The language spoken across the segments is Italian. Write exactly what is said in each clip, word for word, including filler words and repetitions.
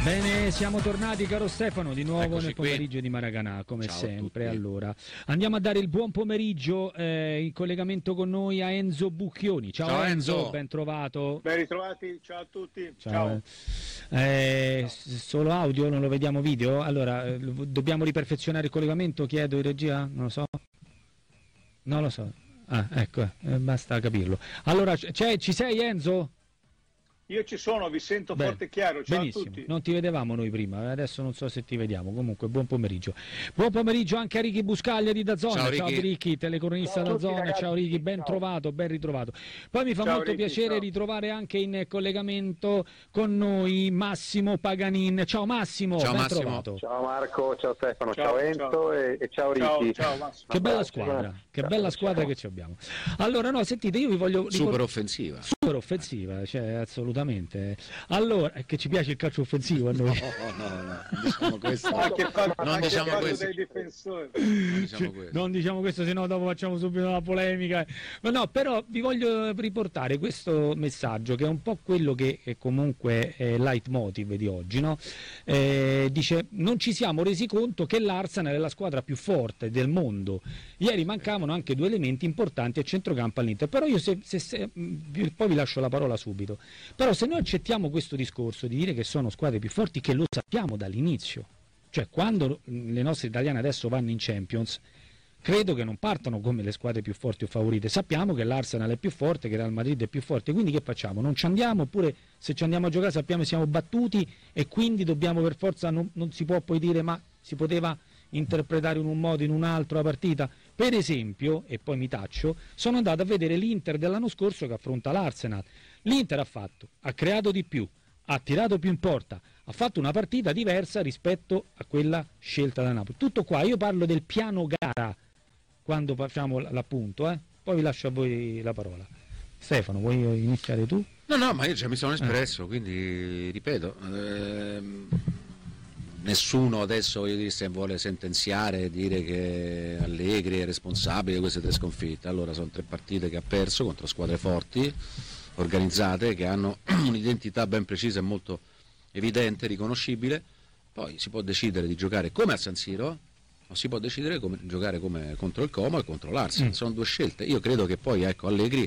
Bene, siamo tornati, caro Stefano, di nuovo Eccoci nel qui. pomeriggio di Maracanã, come Ciao a sempre. tutti. Allora, andiamo a dare il buon pomeriggio eh, in collegamento con noi a Enzo Bucchioni. Ciao, Ciao, Enzo, Enzo. ben trovato. Ben ritrovati, ciao a tutti. Ciao. Eh, s- solo audio, non lo vediamo video? Allora, eh, lo- dobbiamo riperfezionare il collegamento, chiedo in regia? Non lo so. Non lo so. Ah, ecco, eh, basta capirlo. Allora, c- c'è, ci sei, Enzo? Io ci sono, vi sento Bene, forte e chiaro, ciao benissimo. a tutti. Non ti vedevamo noi prima, adesso non so se ti vediamo. Comunque, buon pomeriggio. Buon pomeriggio anche a Ricky Buscaglia di Dazzone. Ciao, Ciao Ricky. Ricky, telecronista Ciao a tutti, Dazzone. ragazzi. Ciao Ricky, ben Ciao. trovato, ben ritrovato. Poi mi fa Ciao, molto Ricky, piacere ciao. ritrovare anche in collegamento con noi Massimo Paganin. Ciao Massimo, Ciao, ben Massimo. trovato. Ciao Marco, ciao Stefano, ciao, Ciao, Enzo ciao. E, e ciao Ciao, Ricky. ciao Massimo. Che bella Ciao, squadra, che ciao, bella ciao. squadra che ci abbiamo. Allora, no, sentite, io vi voglio ricordare. Super offensiva. Super offensiva, cioè assolutamente. Allora, è che ci piace il calcio offensivo a noi. No, no, no, diciamo questo. Anche fatto, Non anche diciamo fatto questo. dai difensori. Non diciamo Cioè, questo. non diciamo questo, sennò dopo facciamo subito una polemica. Ma no, però vi voglio riportare questo messaggio che è un po' quello che è comunque è il leitmotiv di oggi, no? Eh, dice: non ci siamo resi conto che l'Arsenal è la squadra più forte del mondo. Ieri mancavano anche due elementi importanti a centrocampo all'Inter. Però io se, se- se- vi- poi vi lascio la parola subito. Però se noi accettiamo questo discorso di dire che sono squadre più forti, che lo sappiamo dall'inizio, cioè quando mh, le nostre italiane adesso vanno in Champions, credo che non partano come le squadre più forti o favorite. Sappiamo che l'Arsenal è più forte, che il Real Madrid è più forte, quindi che facciamo? Non ci andiamo, oppure se ci andiamo a giocare sappiamo che siamo battuti e quindi dobbiamo per forza, non, non si può poi dire ma si poteva interpretare in un modo, in un altro la partita. Per esempio, e poi mi taccio, sono andato a vedere l'Inter dell'anno scorso che affronta l'Arsenal. L'Inter ha fatto, ha creato di più, ha tirato più in porta, ha fatto una partita diversa rispetto a quella scelta da Napoli. Tutto qua, io parlo del piano gara quando facciamo l'appunto, eh? Poi vi lascio a voi la parola. Stefano, vuoi iniziare tu? No, no, ma io già mi sono espresso, quindi ripeto, ehm, nessuno adesso voglio dire, se vuole sentenziare e dire che Allegri è responsabile di queste tre sconfitte. Allora sono tre partite che ha perso contro squadre forti, organizzate, che hanno un'identità ben precisa e molto evidente, riconoscibile. Poi si può decidere di giocare come a San Siro o si può decidere come giocare come contro il Como e contro l'Arsenal. Mm. Sono due scelte. Io credo che poi ecco Allegri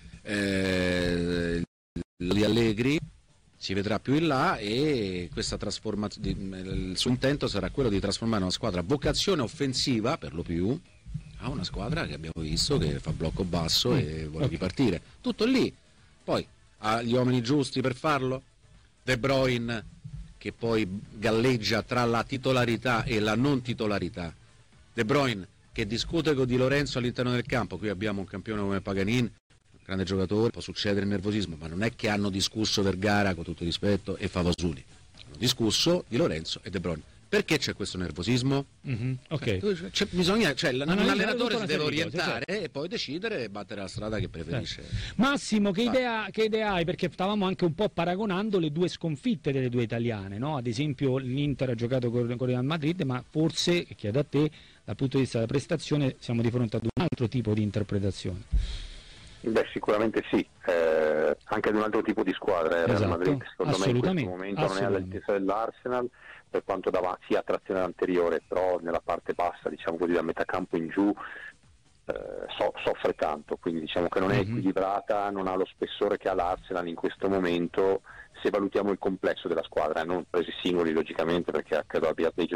eh, di Allegri si vedrà più in là e questa trasformazione, il suo intento sarà quello di trasformare una squadra a vocazione offensiva per lo più a una squadra che abbiamo visto che fa blocco basso Mm. e vuole Ok. ripartire. Tutto lì. Poi ha gli uomini giusti per farlo. De Bruyne che poi galleggia tra la titolarità e la non titolarità. De Bruyne che discute con Di Lorenzo all'interno del campo. Qui abbiamo un campione come Paganin, grande giocatore, può succedere il nervosismo, ma non è che hanno discusso Vergara, con tutto il rispetto, e Favasuli. Hanno discusso Di Lorenzo e De Bruyne. Perché c'è questo nervosismo? Mhm, ok. C'è bisogna, cioè, l- un Analizzare allenatore tutta si una deve serie di cose, orientare e poi decidere e battere la strada che preferisce. Massimo, che Vai. idea, che idea hai? Perché stavamo anche un po' paragonando le due sconfitte delle due italiane, no? Ad esempio l'Inter ha giocato con, con il Real Madrid, ma forse, chiedo a te, dal punto di vista della prestazione siamo di fronte ad un altro tipo di interpretazione. Beh, sicuramente sì, eh, anche ad un altro tipo di squadra, eh, Real Esatto, Madrid secondo me in questo assolutamente, momento non è assolutamente. all'altezza dell'Arsenal, per quanto dava sia trazione anteriore, però nella parte bassa, diciamo così, da metà campo in giù, eh, so- soffre tanto, quindi diciamo che non è Mhm. equilibrata, non ha lo spessore che ha l'Arsenal in questo momento, se valutiamo il complesso della squadra, non presi singoli logicamente, perché credo abbia dei